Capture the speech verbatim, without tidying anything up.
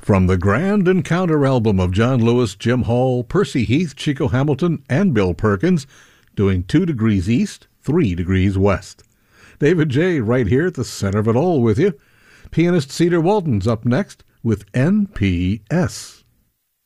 From the Grand Encounter album of John Lewis, Jim Hall, Percy Heath, Chico Hamilton, and Bill Perkins, doing two degrees east, three degrees west. David J. right here at the center of it all with you. Pianist Cedar Walton's up next with N P S.